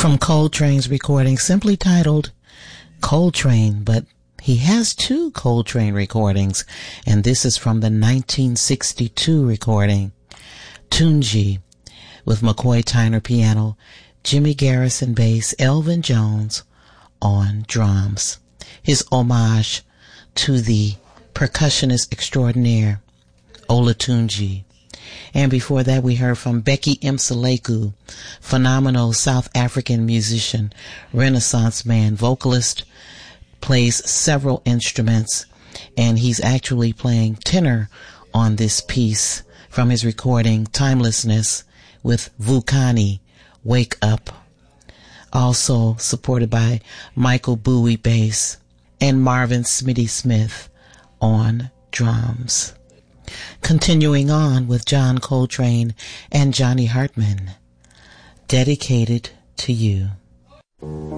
from Coltrane's recording, simply titled Coltrane, but he has two Coltrane recordings, and this is from the 1962 recording. Tunji, with McCoy Tyner piano, Jimmy Garrison bass, Elvin Jones on drums. His homage to the percussionist extraordinaire, Olatunji. And before that, we heard from Becky Mseleku, phenomenal South African musician, Renaissance man, vocalist, plays several instruments, and he's actually playing tenor on this piece from his recording Timelessness with Vukani, Wake Up. Also supported by Michael Bowie bass and Marvin Smitty Smith on drums. Continuing on with John Coltrane and Johnny Hartman, Dedicated to You.